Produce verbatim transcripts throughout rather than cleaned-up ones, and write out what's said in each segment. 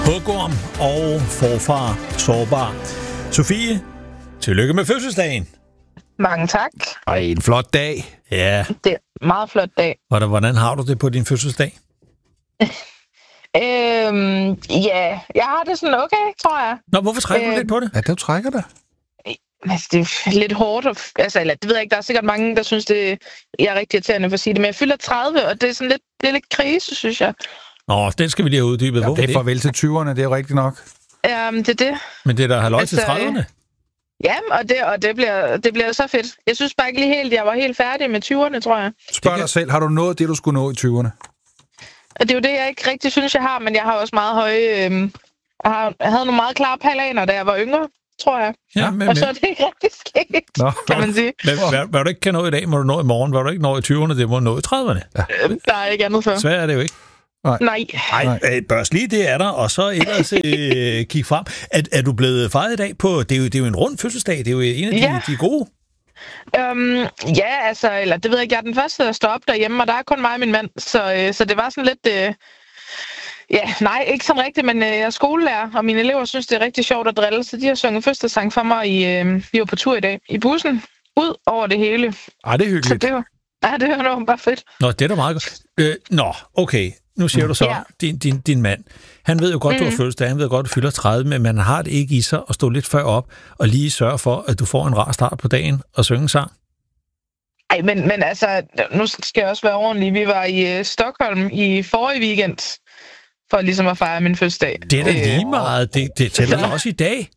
Hugorm og forfar sårbar. Sofie, tillykke med fødselsdagen. Mange tak. Ej, en flot dag. Ja. Det er en meget flot dag. Hvordan, hvordan har du det på din fødselsdag? øhm, ja, jeg har det sådan okay, tror jeg. Nå, hvorfor trækker øh, du lidt på det? Ja, det trækker det. Altså, det er lidt hårdt. Altså, eller, det ved jeg ikke. Der er sikkert mange, der synes, det jeg er rigtig irriterende for at sige det. Men jeg fylder tredive, og det er sådan lidt, det er lidt krise, synes jeg. Nå, den skal vi lige have uddybet. Ja, det er farvel til tyverne, det er jo rigtigt nok. Um, det er det. Men det er da halløj altså, til trediverne. Ja, og, det, og det, bliver, det bliver så fedt. Jeg synes bare ikke lige helt, jeg var helt færdig med tyverne, tror jeg. Spørg dig kan... selv, har du nået det, du skulle nå i tyverne? Og det er jo det, jeg ikke rigtig synes, jeg har, men jeg har også meget høje... Øhm, jeg, har, jeg havde nogle meget klare planer, da jeg var yngre, tror jeg. Ja, men, og så er det ikke rigtig sket, Nå. kan man sige. Men hvad, hvad du ikke kan nå i dag, må du nå i morgen. Hvad du ikke når i tyverne, det må du nå i trediverne. Ja. Øh, der er ikke andet for. Svært er det jo ikke. Nej. Nej. Ej, børs lige, det er der, og så ellers øh, kig frem. Er, er du blevet fejret i dag på... Det er, jo, det er jo en rund fødselsdag, det er jo en af de, ja. de gode. Um, ja, altså, eller det ved jeg ikke, jeg er den første, der står op derhjemme, og der er kun mig og min mand, så, øh, så det var sådan lidt... Øh, ja, nej, ikke sådan rigtigt, men øh, jeg er skolelærer, og mine elever synes, det er rigtig sjovt at drille, så de har sunget fødselsdagssang for mig, i, øh, vi var på tur i dag, i bussen, ud over det hele. Ej, det er hyggeligt. Så det var, ja, det var bare fedt. Nå, det er da meget godt. Øh, nå, okay. Nu siger du så, ja. din, din, din mand, han ved jo godt, mm. du har fødselsdag, han ved godt, du fylder tredive, men man har det ikke i sig at stå lidt før op og lige sørge for, at du får en rar start på dagen og synge en sang. Ej, men, men altså, nu skal jeg også være ordentlig. Vi var i uh, Stockholm i forrige weekend, for ligesom at fejre min fødselsdag. Det er da lige meget. Det, det tæller da også i dag.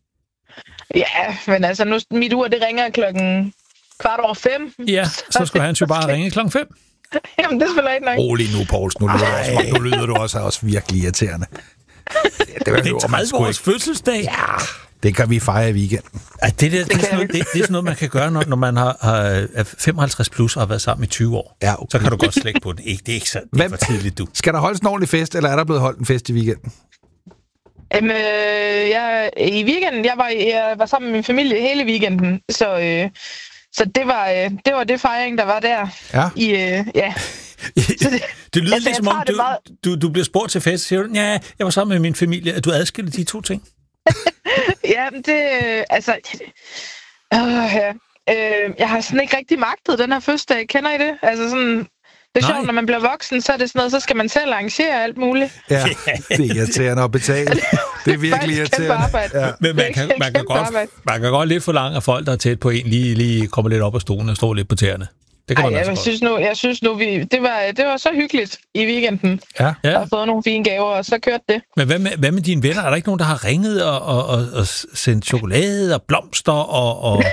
Ja, men altså, nu, mit ur, det ringer klokken kvart over fem. Ja, så skulle han jo bare ringe klokken fem. Jamen, det spiller ikke nok. Rolig nu, Pauls. Nu, nu lyder du også, også virkelig irriterende. Det, det, det er tredive års fødselsdag. Ja, det kan vi fejre i weekenden. Ja, det, det, det, det, er sådan noget, det, det er sådan noget, man kan gøre, når, når man har, har femoghalvtreds plus og har været sammen i tyve år. Ja, okay. Så kan du godt slække på den. Ikke, det er ikke så det er for tidligt, du. Skal der holdes en ordentlig fest, eller er der blevet holdt en fest i weekenden? Jamen, øh, jeg, i weekenden, jeg var, jeg var sammen med min familie hele weekenden, så... Øh, Så det var, det var det fejring, der var der. Ja. I, øh, ja. det, det lyder altså, lidt som om, du, meget... du, du bliver spurgt til fest, siger du, ja, jeg var sammen med min familie. Er du adskilt de to ting? ja, det... Altså... Øh, ja. øh, jeg har sådan ikke rigtig magtet den her fødselsdag. Kender I det? Altså sådan... Det er sjovt, når man bliver voksen, så er det sådan noget, så skal man selv arrangere alt muligt. Ja, det er irriterende at betale. Det er virkelig irriterende. Ja. Men man kan, man, kan godt, man kan godt lidt forlange af folk, der er tæt på en, lige, lige kommer lidt op af stolen og står lidt på tæerne. Det kan Ej, man jeg, altså synes nu, jeg synes nu, vi, det, var, det var så hyggeligt i weekenden. Ja. Jeg har fået nogle fine gaver, og så kørte det. Men hvad med, hvad med dine venner? Er der ikke nogen, der har ringet og, og, og, og sendt chokolade og blomster og... og...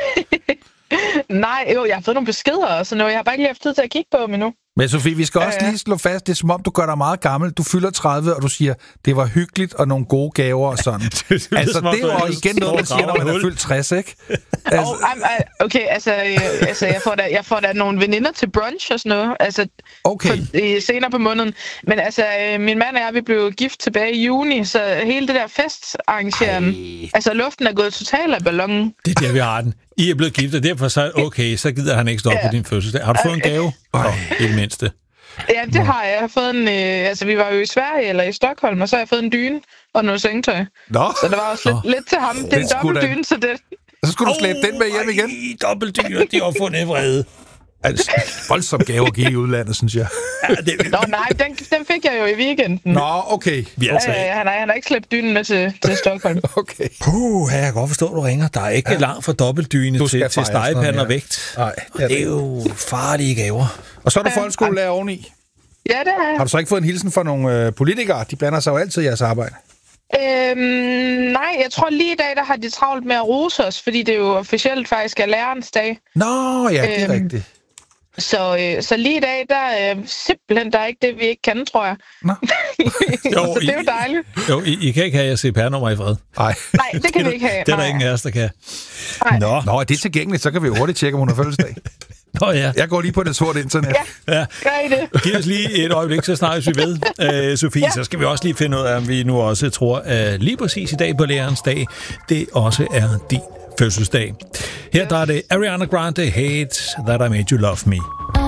Nej, jo, jeg har fået nogle beskeder og sådan noget. Jeg har bare ikke lige haft tid til at kigge på dem endnu. Men Sofie, vi skal også lige slå fast, det er som om, du gør dig meget gammel. Du fylder tredive, og du siger, det var hyggeligt og nogle gode gaver og sådan. det, det, altså, det er jo igen noget, man siger, når man er fyldt tres, ikke? Altså... Oh, I'm, uh, okay, altså, øh, altså jeg, får da, jeg får da nogle veninder til brunch og sådan noget. Altså, okay. For, øh, senere på måneden. Men altså, øh, min mand og jeg, vi blev gift tilbage i juni, så hele det der festarrangeren, altså luften er gået totalt af ballonen. Det er der, vi har den. I er blevet gift, og derfor så, okay, så gider han ikke stoppe ja. på din fødselsdag. Har du fået en gave? Åh, i det mindste. Ja, det har jeg. Jeg har fået en... Øh, altså, vi var jo i Sverige eller i Stockholm, og så har jeg fået en dyne og noget sengetøj. Nå. Så der var også lidt, lidt til ham. Det er en dobbeltdyne, så det... Så skulle du slæbe oh, den med hjem igen? Nej, dobbeltdyne, de har fundet vrede. Altså, voldsomt gave at give i udlandet, synes jeg. Ja, det... Nå, nej, den, den fik jeg jo i weekenden. Nå, okay. Vi altså... ja, han, har, han har ikke slæbt dynen med til, til Stockholm. Okay. Puh, jeg kan godt forstå, at du ringer. Der er ikke ja. langt fra dobbeltdyne til, til stegepande og vægt. Nej, det er, det er jo farlige gaver. Og så er du ja. folkeskolelærer oveni. Ja, det er. Har du så ikke fået en hilsen fra nogle øh, politikere? De blander sig jo altid i jeres arbejde. Øhm, nej, jeg tror lige i dag, der har de travlt med at rose os, fordi det jo officielt faktisk er lærernes dag. Nå, ja, det er øhm, rigtigt. Så, øh, så lige i dag, der er øh, simpelthen der er ikke det, vi ikke kan, tror jeg. Nå. jo, så det er jo dejligt. Jo, I, I kan ikke have jeres C P R-nummer i fred. Nej. Nej, det kan vi ikke have. Det er der ingen af os, der kan. Nej. Nå. Nå, er det tilgængeligt, så kan vi hurtigt tjekke, om hun har fødselsdag. Nå ja. Jeg går lige på det sorte internet. Ja, gør I det. Giv os lige et øjeblik, så snakkes vi ved. Uh, Sofie, ja. Så skal vi også lige finde ud af, om vi nu også tror, at lige præcis i dag på lærerens dag, det også er din fødselsdag. Her der er det Ariana Grande, Hate That I Made You Love Me.